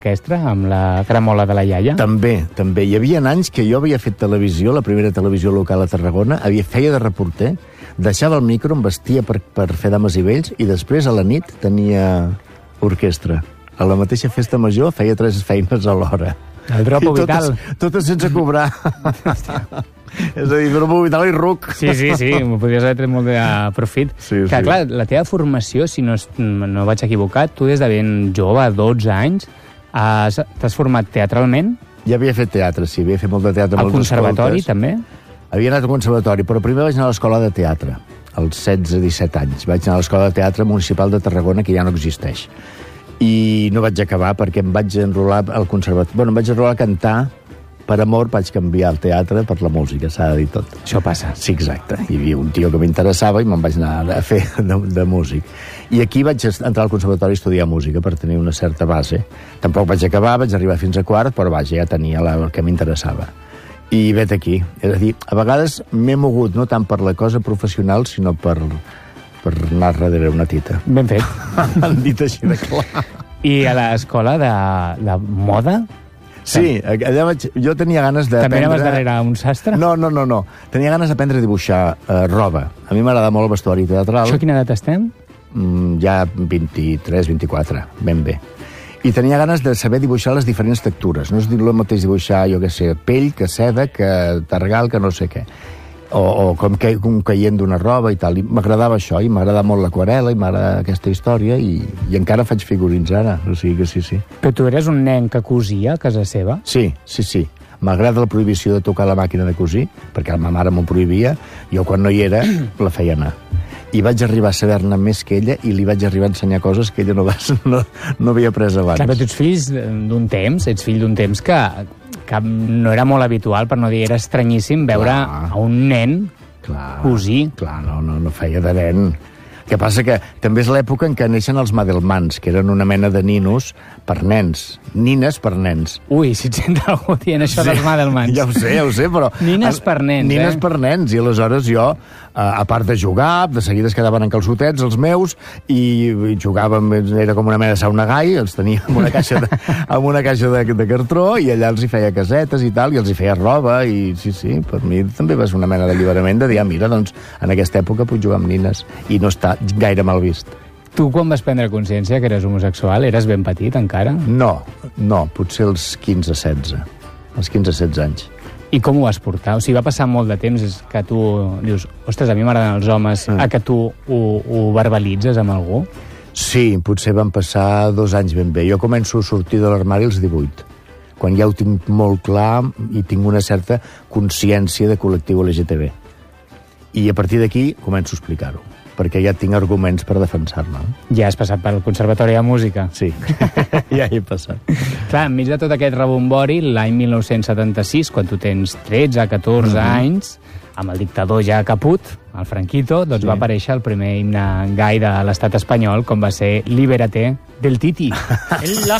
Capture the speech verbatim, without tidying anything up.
orquestra amb la gramola de la iaia? També, també. Hi havia anys que jo havia fet televisió, la primera televisió local a Tarragona, havia feia de reporter, deixava el micro, em vestia per, per fer dames i vells, i després a la nit tenia orquestra. A la mateixa festa major feia tres feines alhora. El dropo vital. Totes, totes sense cobrar. És a dir, dropo vital i ruc. Sí, sí, sí, m'ho podries haver tret molt de profit. Sí, que, sí. clar, la teva formació, si no, es, no vaig equivocat, tu des de ben jove, dotze anys, has, t'has format teatralment? Ja havia fet teatre, sí, havia fet molt de teatre. Al conservatori, escoltes. també? Havia anat al conservatori, però primer vaig anar a l'escola de teatre, als setze disset anys. Vaig anar a l'escola de teatre municipal de Tarragona, que ja no existeix. I no vaig acabar perquè em vaig enrolar al conservatori. Bueno, em vaig enrolar a cantar. Per amor vaig canviar el teatre per la música, s'ha de dir tot. Això passa. Sí, exacte. Hi havia un tio que m'interessava i me'n vaig anar a fer de, de músic. I aquí vaig entrar al conservatori a estudiar música per tenir una certa base. Tampoc vaig acabar, vaig arribar fins a quart, però vaja, ja tenia la, el que m'interessava. I vet aquí. És a dir, a vegades m'he mogut no tant per la cosa professional, sinó per, per anar darrere una tita. Ben fet. Han dit així de clar. I a l'escola de, de moda? Sí, allà vaig, jo tenia ganes d'aprendre... També anaves darrere un sastre? No, no, no, no. Tenia ganes d'aprendre a dibuixar eh, roba. A mi m'agrada molt el vestuari teatral. Això a quina edat estem? Mm, ja vint-i-tres, vint-i-quatre, ben bé. I tenia ganes de saber dibuixar les diferents textures. No és dir el mateix dibuixar, jo què sé, pell, que seda, que targal, que no sé què. O, o com, que, com caient d'una roba i tal. I m'agradava això, i m'agrada molt l'aquarela, i m'agrada aquesta història, i, i encara faig figurins ara, o sigui que sí, sí. Però tu eres un nen que cosia a casa seva? Sí, sí, sí. M'agrada la prohibició de tocar la màquina de cosir, perquè la ma mare m'ho prohibia, jo quan no hi era la feia anar. I vaig arribar a saber-ne més que ella, i li vaig arribar a ensenyar coses que ella no, no, no havia pres abans. Clar, però tu ets fills d'un temps, ets fill d'un temps que, que no era molt habitual, per no dir, era estranyíssim veure clar. A un nen clar, cosir. Clar, no, no, no feia de nen. El que passa que també és l'època en què neixen els Madelmans, que eren una mena de ninos per nens. Nines per nens. Ui, si et sent algú dient això sí, dels Madelmans. Ja ho sé, ja ho sé, però... Nines per nens, Nines eh? Nines per nens, i aleshores jo, a part de jugar, de seguida es quedaven en calçotets, els meus, i, i jugàvem, era com una mena de sauna gai, els tenia en una caixa de, en una caixa de, de cartró, i allà els hi feia casetes i tal, i els hi feia roba, i sí, sí, per mi també va ser una mena d'alliberament de dir, ah, mira, doncs, en aquesta època puc jugar amb nines, i no està gaire mal vist. Tu, quan vas prendre consciència que eres homosexual, eres ben petit, encara? No, no, potser els quinze setze. Els quinze setze anys. I com ho vas portar? O sigui, va passar molt de temps és que tu dius, ostres, a mi m'agraden els homes, mm. a que tu ho, ho verbalitzes amb algú? Sí, potser van passar dos anys ben bé. Jo començo a sortir de l'armari als divuit, quan ja ho tinc molt clar i tinc una certa consciència de col·lectiu L G T B. I a partir d'aquí començo a explicar-ho, perquè ja tinc arguments per defensar-me. Ja has passat pel Conservatori de Música? Sí, ja hi he passat. Clar, enmig de tot aquest rebombori, l'any mil nou-cents setanta-sis, quan tu tens tretze, catorze mm-hmm. anys, amb el dictador ja caput, el Franquito, doncs sí. va aparèixer el primer himne gai de l'estat espanyol, com va ser Libérate del Titi. En la